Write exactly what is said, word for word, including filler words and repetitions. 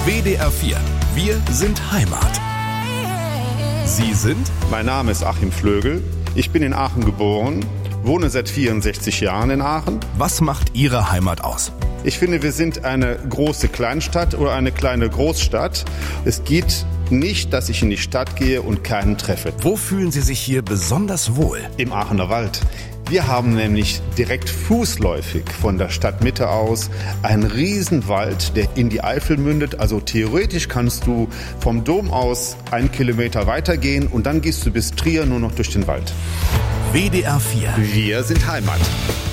W D R vier. Wir sind Heimat. Sie sind? Mein Name ist Achim Flögel. Ich bin in Aachen geboren, wohne seit vierundsechzig Jahren in Aachen. Was macht Ihre Heimat aus? Ich finde, wir sind eine große Kleinstadt oder eine kleine Großstadt. Es geht nicht, dass ich in die Stadt gehe und keinen treffe. Wo fühlen Sie sich hier besonders wohl? Im Aachener Wald. Wir haben nämlich direkt fußläufig von der Stadtmitte aus einen Riesenwald, der in die Eifel mündet. Also theoretisch kannst du vom Dom aus einen Kilometer weitergehen und dann gehst du bis Trier nur noch durch den Wald. W D R vier. Wir sind Heimat.